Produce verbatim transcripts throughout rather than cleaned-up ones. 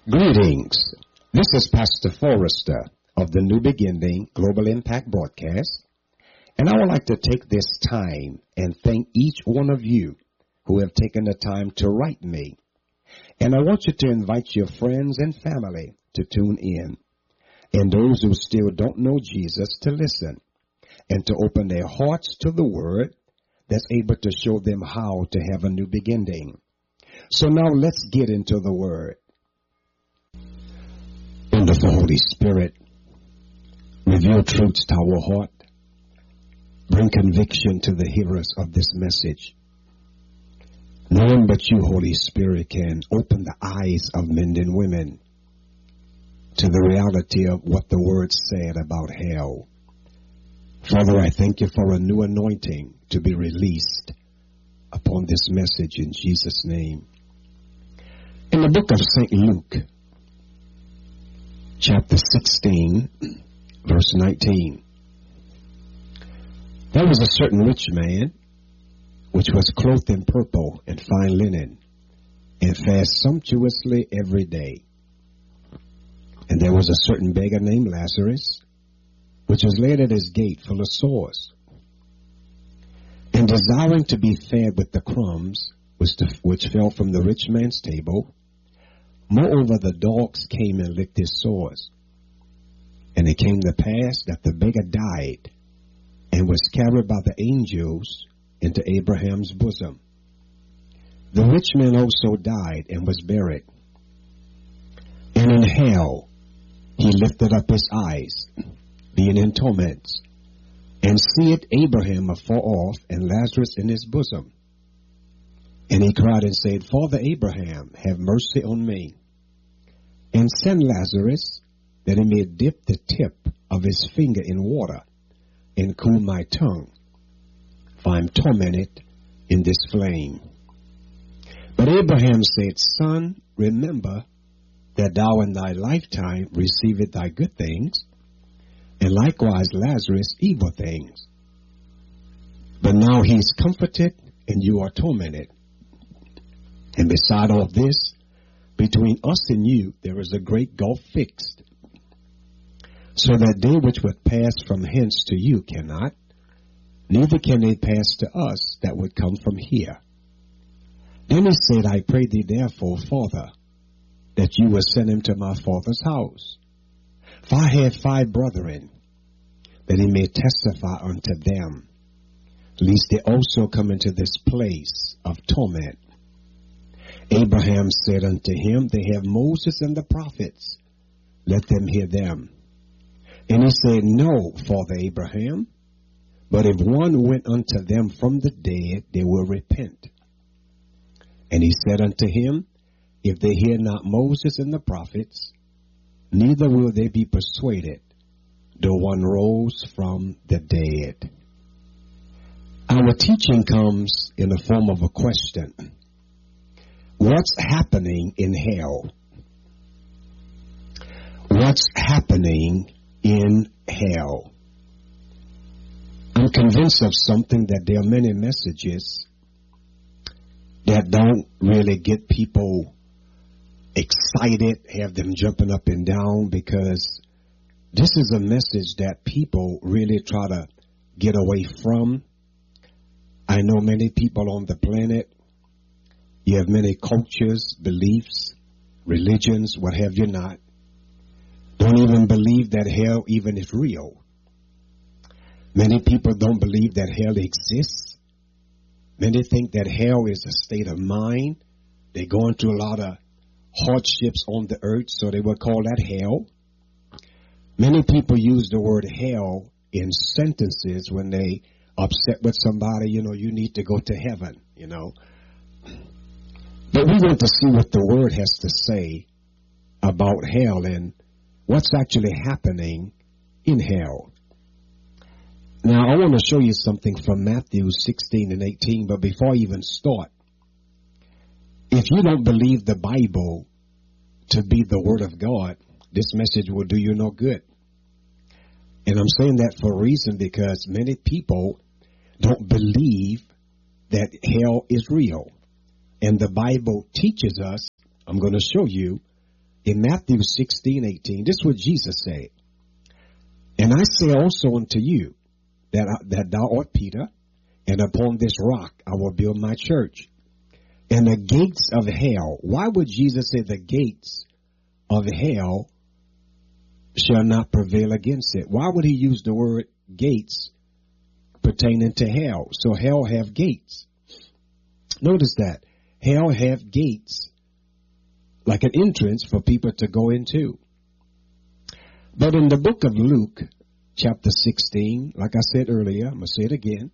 Greetings. This is Pastor Forrester of the New Beginning Global Impact Broadcast, and I would like to take this time and thank each one of you who have taken the time to write me. And I want you to invite your friends and family to tune in, and those who still don't know Jesus to listen, and to open their hearts to the Word that's able to show them how to have a new beginning. So now let's get into the Word. Wonderful Holy Spirit, reveal truths to our heart. Bring conviction to the hearers of this message. No one but you, Holy Spirit, can open the eyes of men and women to the reality of what the Word said about hell. Father, I thank you for a new anointing to be released upon this message in Jesus' name. In the book of Saint Luke, chapter sixteen, verse nineteen. There was a certain rich man, which was clothed in purple and fine linen, and fast sumptuously every day. And there was a certain beggar named Lazarus, which was laid at his gate full of sores, and desiring to be fed with the crumbs which, the, which fell from the rich man's table. Moreover, the dogs came and licked his sores. And it came to pass that the beggar died and was carried by the angels into Abraham's bosom. The rich man also died and was buried. And in hell he lifted up his eyes, being in torments, and seeth Abraham afar off, and Lazarus in his bosom. And he cried and said, Father Abraham, have mercy on me, and send Lazarus, that he may dip the tip of his finger in water, and cool my tongue, for I am tormented in this flame. But Abraham said, Son, remember that thou in thy lifetime receivest thy good things, and likewise Lazarus evil things. But now he is comforted, and you are tormented. And beside all this, between us and you, there is a great gulf fixed, so that they which would pass from hence to you cannot, neither can they pass to us that would come from here. Then he said, I pray thee therefore, Father, that you will send him to my father's house. For I have five brethren, that he may testify unto them, lest they also come into this place of torment. Abraham said unto him, They have Moses and the prophets, let them hear them. And he said, No, Father Abraham, but if one went unto them from the dead, they will repent. And he said unto him, If they hear not Moses and the prophets, neither will they be persuaded, though one rose from the dead. Our teaching comes in the form of a question. What's happening in hell? What's happening in hell? I'm convinced of something, that there are many messages that don't really get people excited, have them jumping up and down, because this is a message that people really try to get away from. I know many people on the planet. You have many cultures, beliefs, religions, what have you not, don't even believe that hell even is real. Many people don't believe that hell exists. Many think that hell is a state of mind. They're going through a lot of hardships on the earth, so they would call that hell. Many people use the word hell in sentences when they upset with somebody. You know, you need to go to heaven, you know. But we want to see what the Word has to say about hell and what's actually happening in hell. Now, I want to show you something from Matthew sixteen and eighteen, but before I even start, if you don't believe the Bible to be the Word of God, this message will do you no good. And I'm saying that for a reason, because many people don't believe that hell is real. And the Bible teaches us, I'm going to show you, in Matthew sixteen eighteen, this is what Jesus said. And I say also unto you that, that thou art Peter, and upon this rock I will build my church. And the gates of hell, why would Jesus say the gates of hell shall not prevail against it? Why would he use the word gates pertaining to hell? So hell have gates. Notice that. Hell have gates, like an entrance for people to go into. But in the book of Luke, chapter sixteen, like I said earlier, I'm going to say it again.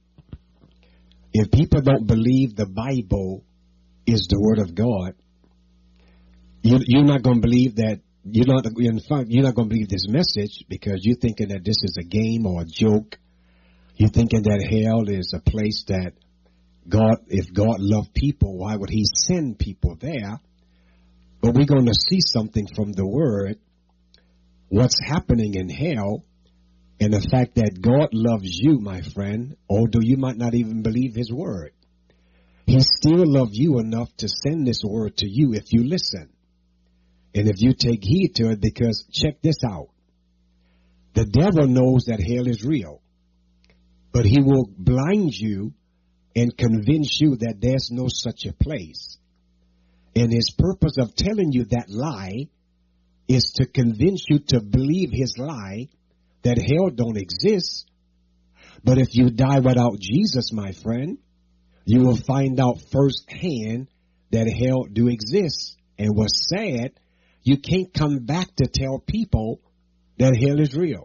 If people don't believe the Bible is the word of God, you, you're not going to believe that. You're not, in fact, you're not going to believe this message because you're thinking that this is a game or a joke. You're thinking that hell is a place that God, if God loved people, why would he send people there? But we're going to see something from the word, what's happening in hell, and the fact that God loves you, my friend, although you might not even believe his word. He still loves you enough to send this word to you if you listen. And if you take heed to it, because check this out. The devil knows that hell is real, but he will blind you and convince you that there's no such a place. And his purpose of telling you that lie is to convince you to believe his lie that hell don't exist. But if you die without Jesus, my friend, you will find out firsthand that hell do exist. And what's sad, you can't come back to tell people that hell is real.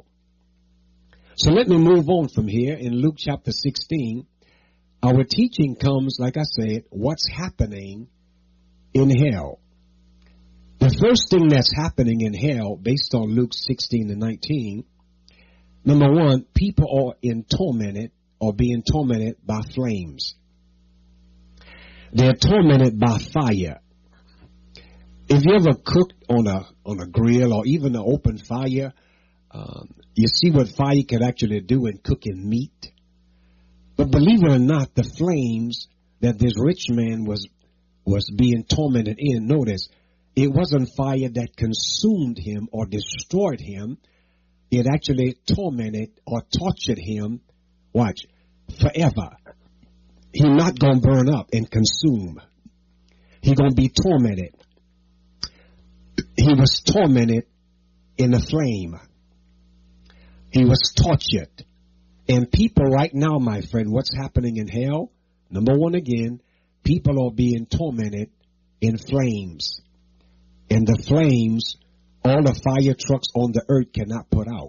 So let me move on from here. In Luke chapter sixteen, our teaching comes, like I said, what's happening in hell. The first thing that's happening in hell, based on Luke sixteen and nineteen, number one, people are in tormented or being tormented by flames. They're tormented by fire. If you ever cooked on a on a grill or even an open fire, um, you see what fire can actually do in cooking meat. But believe it or not, the flames that this rich man was was being tormented in, notice, it wasn't fire that consumed him or destroyed him. It actually tormented or tortured him, watch, forever. He's not going to burn up and consume. He's going to be tormented. He was tormented in a flame. He was tortured. And people right now, my friend, what's happening in hell? Number one again, people are being tormented in flames. And the flames, all the fire trucks on the earth cannot put out.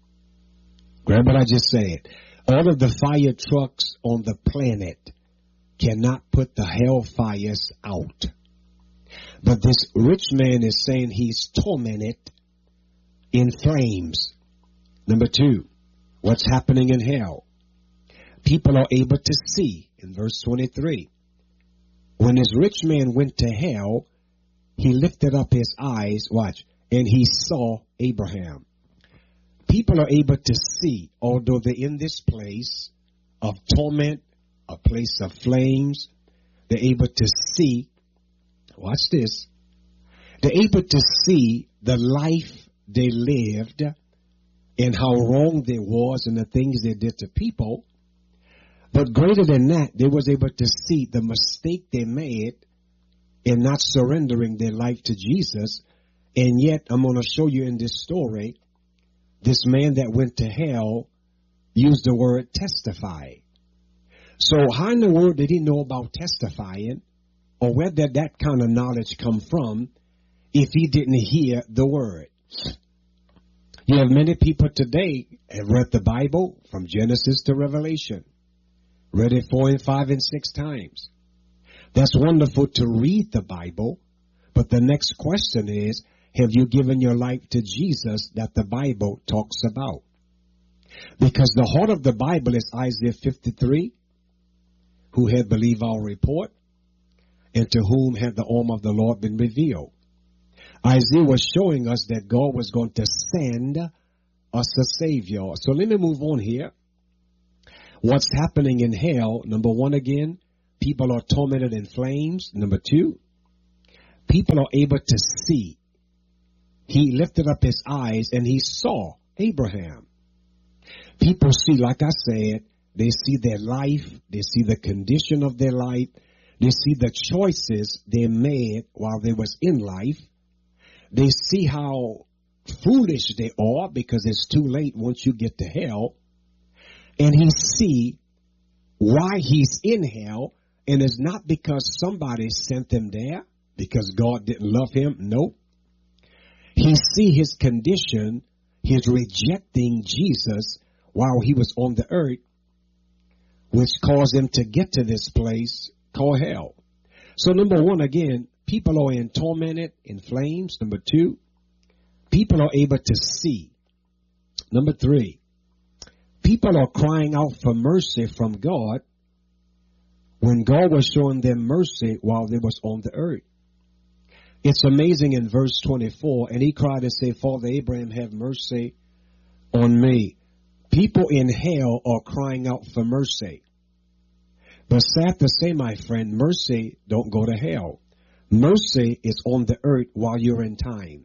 Grab what I just said. All of the fire trucks on the planet cannot put the hellfires out. But this rich man is saying he's tormented in flames. Number two, what's happening in hell? People are able to see in verse twenty-three. When this rich man went to hell, he lifted up his eyes, watch, and he saw Abraham. People are able to see, although they're in this place of torment, a place of flames, they're able to see, watch this, they're able to see the life they lived and how wrong they was and the things they did to people. But greater than that, they was able to see the mistake they made in not surrendering their life to Jesus. And yet, I'm going to show you in this story, this man that went to hell used the word testify. So how in the world did he know about testifying? Or where did that kind of knowledge come from if he didn't hear the word? You have many people today have read the Bible from Genesis to Revelation. Read it four and five and six times. That's wonderful to read the Bible. But the next question is, have you given your life to Jesus that the Bible talks about? Because the heart of the Bible is Isaiah fifty-three, who had believed our report, and to whom had the arm of the Lord been revealed. Isaiah was showing us that God was going to send us a Savior. So let me move on here. What's happening in hell? Number one again, people are tormented in flames. Number two, people are able to see. he lifted up his eyes and he saw Abraham. People see, like I said, they see their life, they see the condition of their life, they see the choices they made while they was in life. They see how foolish they are because it's too late once you get to hell. And he see why he's in hell, and it's not because somebody sent him there, because God didn't love him. Nope. He see his condition, his rejecting Jesus while he was on the earth, which caused him to get to this place called hell. So number one, again, people are in tormented, in flames. Number two, people are able to see. Number three, people are crying out for mercy from God when God was showing them mercy while they was on the earth. It's amazing in verse twenty-four, and he cried and said, Father Abraham, have mercy on me. People in hell are crying out for mercy. But sad to say, my friend, mercy don't go to hell. Mercy is on the earth while you're in time.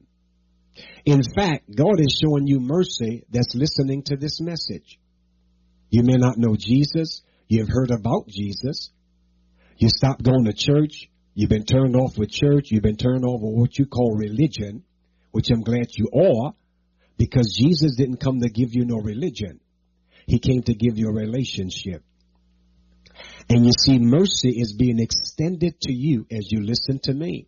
In fact, God is showing you mercy that's listening to this message. You may not know Jesus. You've heard about Jesus. You stopped going to church. You've been turned off with church. You've been turned off with what you call religion, which I'm glad you are, because Jesus didn't come to give you no religion. He came to give you a relationship. And you see, mercy is being extended to you as you listen to me.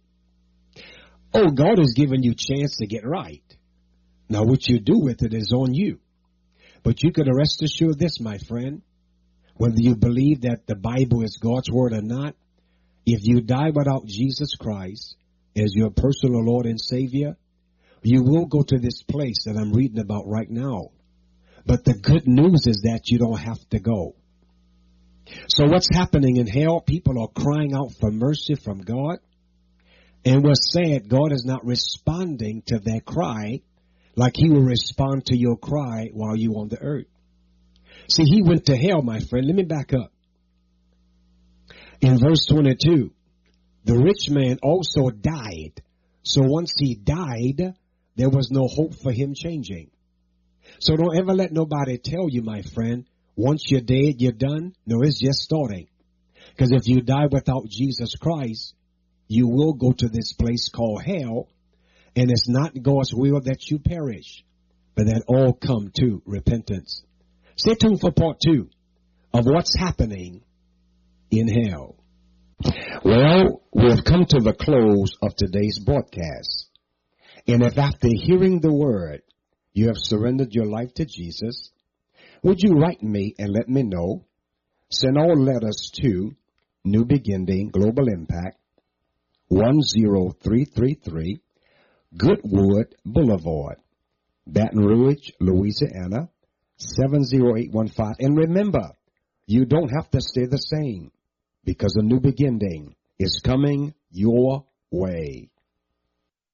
Oh, God has given you a chance to get right. Now, what you do with it is on you. But you could rest assured this, my friend, whether you believe that the Bible is God's word or not, if you die without Jesus Christ as your personal Lord and Savior, you will go to this place that I'm reading about right now. But the good news is that you don't have to go. So what's happening in hell? People are crying out for mercy from God. And what's sad, God is not responding to their cry like he will respond to your cry while you're on the earth. See, he went to hell, my friend. Let me back up. In verse twenty-two, the rich man also died. So once he died, there was no hope for him changing. So don't ever let nobody tell you, my friend, once you're dead, you're done. No, it's just starting. Because if you die without Jesus Christ, you will go to this place called hell. And it's not God's will that you perish, but that all come to repentance. Stay tuned for part two of what's happening in hell. Well, we've come to the close of today's broadcast. And if after hearing the word, you have surrendered your life to Jesus, would you write me and let me know? Send all letters to New Beginning Global Impact, one zero three three three, Goodwood Boulevard, Baton Rouge, Louisiana, seven zero eight one five. And remember, you don't have to stay the same, because a new beginning is coming your way.